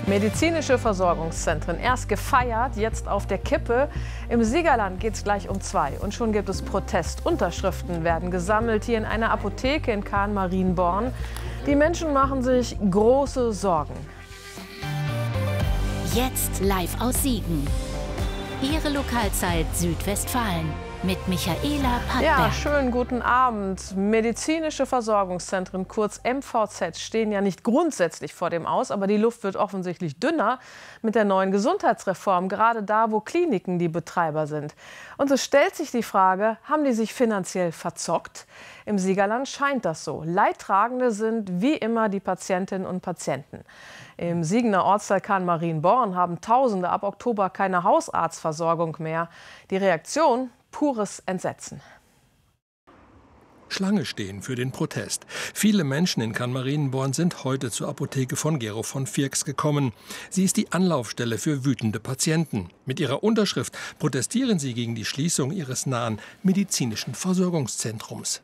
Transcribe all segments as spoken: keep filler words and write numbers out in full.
Medizinische Versorgungszentren, erst gefeiert, jetzt auf der Kippe. Im Siegerland geht es gleich um zwei. Und schon gibt es Protest. Unterschriften werden gesammelt hier in einer Apotheke in Kahn-Marienborn. Die Menschen machen sich große Sorgen. Jetzt live aus Siegen. Ihre Lokalzeit Südwestfalen mit Michaela Pattberg. Ja, schönen guten Abend. Medizinische Versorgungszentren, kurz M V Z, stehen ja nicht grundsätzlich vor dem Aus, aber die Luft wird offensichtlich dünner mit der neuen Gesundheitsreform, gerade da, wo Kliniken die Betreiber sind. Und so stellt sich die Frage, haben die sich finanziell verzockt? Im Siegerland scheint das so. Leidtragende sind wie immer die Patientinnen und Patienten. Im Siegener Ortsteil Kahn-Marienborn haben Tausende ab Oktober keine Hausarztversorgung mehr. Die Reaktion? Pures Entsetzen. Schlange stehen für den Protest. Viele Menschen in Kahn-Marienborn sind heute zur Apotheke von Gero von Firks gekommen. Sie ist die Anlaufstelle für wütende Patienten. Mit ihrer Unterschrift protestieren sie gegen die Schließung ihres nahen medizinischen Versorgungszentrums.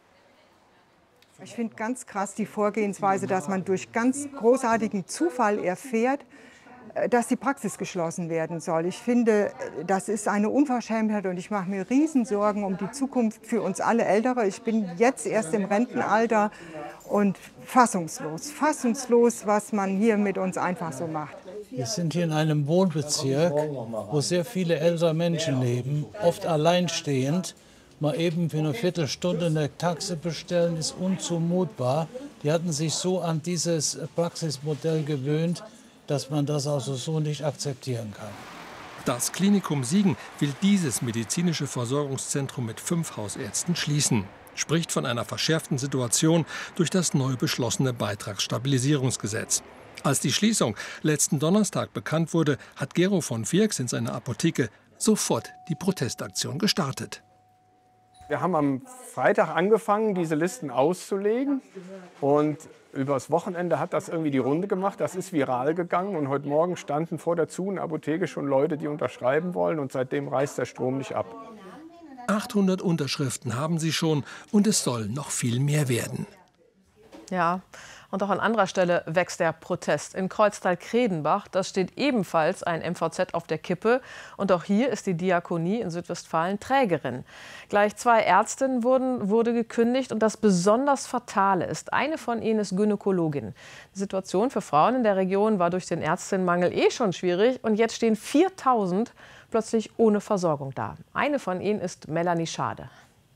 Ich finde ganz krass die Vorgehensweise, dass man durch ganz großartigen Zufall erfährt, dass die Praxis geschlossen werden soll. Ich finde, das ist eine Unverschämtheit und ich mache mir Riesensorgen um die Zukunft für uns alle Ältere. Ich bin jetzt erst im Rentenalter und fassungslos, fassungslos, was man hier mit uns einfach so macht. Wir sind hier in einem Wohnbezirk, wo sehr viele ältere Menschen leben, oft alleinstehend. Mal eben für eine Viertelstunde eine Taxe bestellen, ist unzumutbar. Die hatten sich so an dieses Praxismodell gewöhnt, dass man das also so nicht akzeptieren kann. Das Klinikum Siegen will dieses medizinische Versorgungszentrum mit fünf Hausärzten schließen. Spricht von einer verschärften Situation durch das neu beschlossene Beitragsstabilisierungsgesetz. Als die Schließung letzten Donnerstag bekannt wurde, hat Gero von Firks in seiner Apotheke sofort die Protestaktion gestartet. Wir haben am Freitag angefangen, diese Listen auszulegen. Und übers Wochenende hat das irgendwie die Runde gemacht. Das ist viral gegangen. Und heute Morgen standen vor der Zun-Apotheke schon Leute, die unterschreiben wollen. Und seitdem reißt der Strom nicht ab. achthundert Unterschriften haben sie schon. Und es soll noch viel mehr werden. Ja, und auch an anderer Stelle wächst der Protest. In Kreuztal-Kredenbach, das steht ebenfalls ein M V Z auf der Kippe. Und auch hier ist die Diakonie in Südwestfalen Trägerin. Gleich zwei Ärztinnen wurden, wurde gekündigt. Und das besonders Fatale ist, eine von ihnen ist Gynäkologin. Die Situation für Frauen in der Region war durch den Ärztinnenmangel eh schon schwierig. Und jetzt stehen viertausend plötzlich ohne Versorgung da. Eine von ihnen ist Melanie Schade.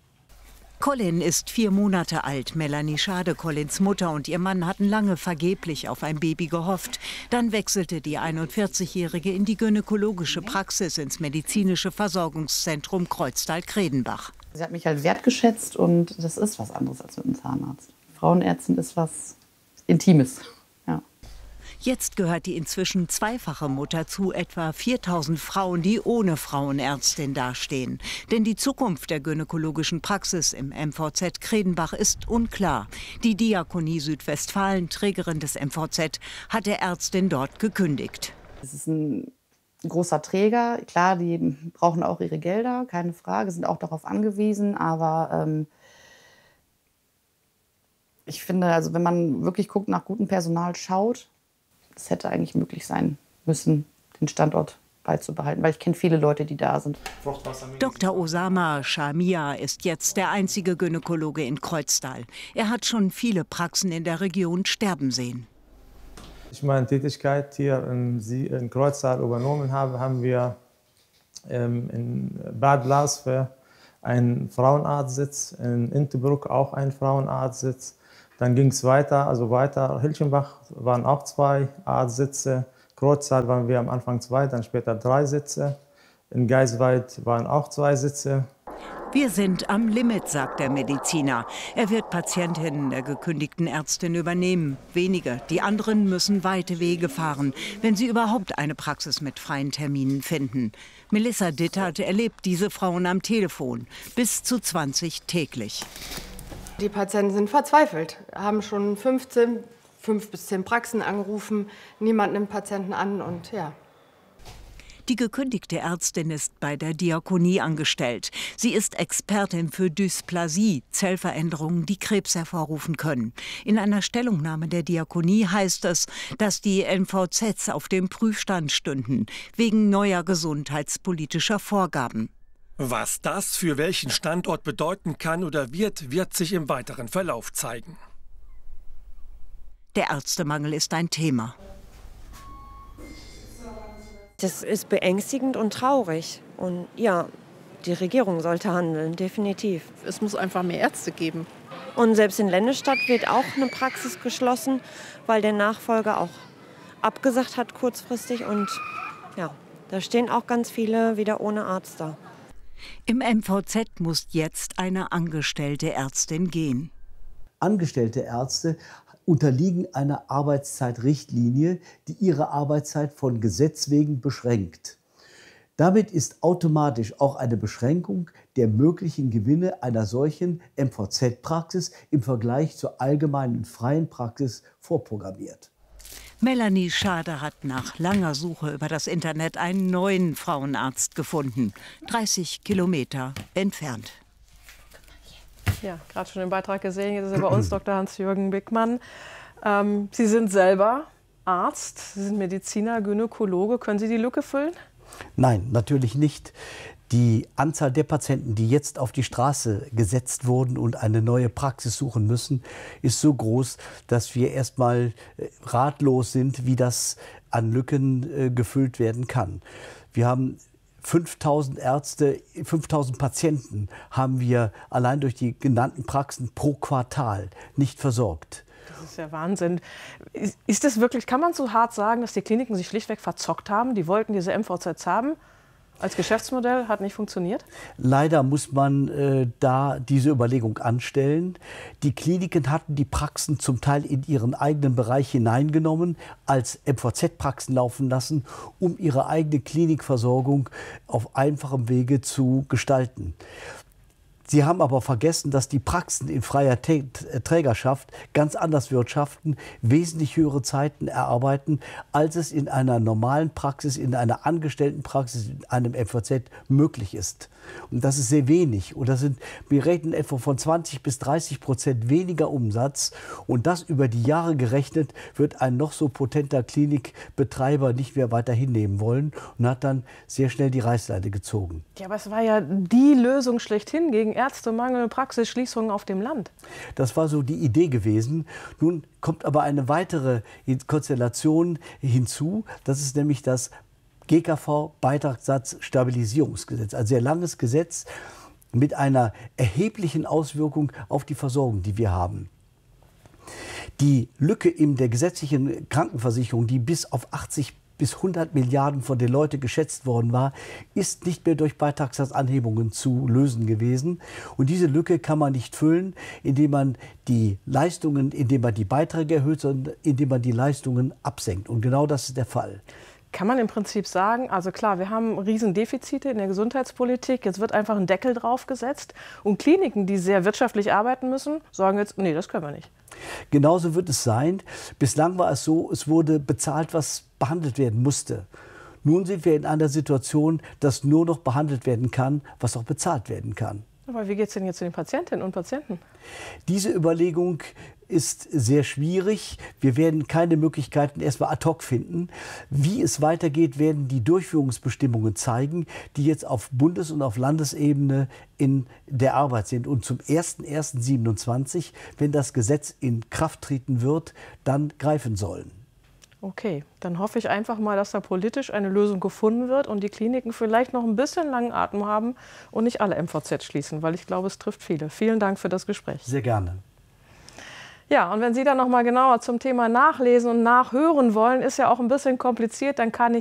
Colin ist vier Monate alt. Melanie Schade, Collins Mutter, und ihr Mann hatten lange vergeblich auf ein Baby gehofft. Dann wechselte die einundvierzigjährige in die gynäkologische Praxis ins medizinische Versorgungszentrum Kreuztal-Kredenbach. Sie hat mich halt wertgeschätzt und das ist was anderes als mit einem Zahnarzt. Frauenärztin ist was Intimes. Ja. Jetzt gehört die inzwischen zweifache Mutter zu etwa viertausend Frauen, die ohne Frauenärztin dastehen. Denn die Zukunft der gynäkologischen Praxis im M V Z Kredenbach ist unklar. Die Diakonie Südwestfalen, Trägerin des M V Z, hat der Ärztin dort gekündigt. Es ist ein großer Träger. Klar, die brauchen auch ihre Gelder, keine Frage, sind auch darauf angewiesen. Aber ähm, ich finde, also wenn man wirklich guckt, nach gutem Personal schaut, es hätte eigentlich möglich sein müssen, den Standort beizubehalten, weil ich kenne viele Leute, die da sind. Doktor Osama Shamia ist jetzt der einzige Gynäkologe in Kreuztal. Er hat schon viele Praxen in der Region sterben sehen. Als ich meine Tätigkeit hier in, in Kreuztal übernommen habe, haben wir ähm, in Bad Lasve einen Frauenarztsitz, in Intebruck auch einen Frauenarztsitz. Dann ging es weiter, also weiter. Hilchenbach waren auch zwei Arztsitze. Kreuztal waren wir am Anfang zwei, dann später drei Sitze. In Geisweid waren auch zwei Sitze. Wir sind am Limit, sagt der Mediziner. Er wird Patientinnen der gekündigten Ärztin übernehmen. Wenige. Die anderen müssen weite Wege fahren, wenn sie überhaupt eine Praxis mit freien Terminen finden. Melissa Dittert erlebt diese Frauen am Telefon. Bis zu zwanzig täglich. Die Patienten sind verzweifelt, haben schon fünfzehn, fünf bis zehn Praxen angerufen. Niemand nimmt Patienten an und ja. Die gekündigte Ärztin ist bei der Diakonie angestellt. Sie ist Expertin für Dysplasie, Zellveränderungen, die Krebs hervorrufen können. In einer Stellungnahme der Diakonie heißt es, dass die M V Zs auf dem Prüfstand stünden, wegen neuer gesundheitspolitischer Vorgaben. Was das für welchen Standort bedeuten kann oder wird, wird sich im weiteren Verlauf zeigen. Der Ärztemangel ist ein Thema. Das ist beängstigend und traurig. Und ja, die Regierung sollte handeln, definitiv. Es muss einfach mehr Ärzte geben. Und selbst in Lennestadt wird auch eine Praxis geschlossen, weil der Nachfolger auch abgesagt hat kurzfristig. Und ja, da stehen auch ganz viele wieder ohne Arzt da. Im M V Z muss jetzt eine angestellte Ärztin gehen. Angestellte Ärzte unterliegen einer Arbeitszeitrichtlinie, die ihre Arbeitszeit von Gesetz wegen beschränkt. Damit ist automatisch auch eine Beschränkung der möglichen Gewinne einer solchen M V Z-Praxis im Vergleich zur allgemeinen freien Praxis vorprogrammiert. Melanie Schade hat nach langer Suche über das Internet einen neuen Frauenarzt gefunden, dreißig Kilometer entfernt. Ja, gerade schon im Beitrag gesehen, jetzt ist er bei uns Doktor Hans-Jürgen Bickmann. Ähm, Sie sind selber Arzt, Sie sind Mediziner, Gynäkologe. Können Sie die Lücke füllen? Nein, natürlich nicht. Die Anzahl der Patienten, die jetzt auf die Straße gesetzt wurden und eine neue Praxis suchen müssen, ist so groß, dass wir erst mal ratlos sind, wie das an Lücken äh, gefüllt werden kann. Wir haben fünftausend Ärzte, fünftausend Patienten haben wir allein durch die genannten Praxen pro Quartal nicht versorgt. Das ist ja Wahnsinn. Ist, ist das wirklich, kann man so hart sagen, dass die Kliniken sich schlichtweg verzockt haben? Die wollten diese M V Zs haben. Als Geschäftsmodell hat nicht funktioniert? Leider muss man äh, da diese Überlegung anstellen. Die Kliniken hatten die Praxen zum Teil in ihren eigenen Bereich hineingenommen, als M V Z-Praxen laufen lassen, um ihre eigene Klinikversorgung auf einfachem Wege zu gestalten. Sie haben aber vergessen, dass die Praxen in freier Trägerschaft ganz anders wirtschaften, wesentlich höhere Zeiten erarbeiten, als es in einer normalen Praxis, in einer Angestelltenpraxis, in einem M V Z möglich ist. Und das ist sehr wenig. Und das sind, wir reden etwa von zwanzig bis dreißig Prozent weniger Umsatz. Und das über die Jahre gerechnet wird ein noch so potenter Klinikbetreiber nicht mehr weiter hinnehmen wollen und hat dann sehr schnell die Reißleine gezogen. Ja, aber es war ja die Lösung schlechthin gegen Ärztemangel, Praxisschließungen auf dem Land. Das war so die Idee gewesen. Nun kommt aber eine weitere Konstellation hinzu. Das ist nämlich das G K V-Beitragssatzstabilisierungsgesetz. Ein sehr langes Gesetz mit einer erheblichen Auswirkung auf die Versorgung, die wir haben. Die Lücke in der gesetzlichen Krankenversicherung, die bis auf achtzig bis hundert Milliarden von den Leuten geschätzt worden war, ist nicht mehr durch Beitragssatzanhebungen zu lösen gewesen. Und diese Lücke kann man nicht füllen, indem man die Leistungen, indem man die Beiträge erhöht, sondern indem man die Leistungen absenkt. Und genau das ist der Fall. Kann man im Prinzip sagen, also klar, wir haben Riesendefizite in der Gesundheitspolitik, jetzt wird einfach ein Deckel draufgesetzt und Kliniken, die sehr wirtschaftlich arbeiten müssen, sagen jetzt, nee, das können wir nicht. Genauso wird es sein. Bislang war es so, es wurde bezahlt, was behandelt werden musste. Nun sind wir in einer Situation, dass nur noch behandelt werden kann, was auch bezahlt werden kann. Aber wie geht es denn jetzt zu den Patientinnen und Patienten? Diese Überlegung ist sehr schwierig. Wir werden keine Möglichkeiten erstmal ad hoc finden. Wie es weitergeht, werden die Durchführungsbestimmungen zeigen, die jetzt auf Bundes- und auf Landesebene in der Arbeit sind. Und zum ersten ersten siebenundzwanzig, wenn das Gesetz in Kraft treten wird, dann greifen sollen. Okay, dann hoffe ich einfach mal, dass da politisch eine Lösung gefunden wird und die Kliniken vielleicht noch ein bisschen langen Atem haben und nicht alle M V Z schließen, weil ich glaube, es trifft viele. Vielen Dank für das Gespräch. Sehr gerne. Ja, und wenn Sie dann noch mal genauer zum Thema nachlesen und nachhören wollen, ist ja auch ein bisschen kompliziert, dann kann ich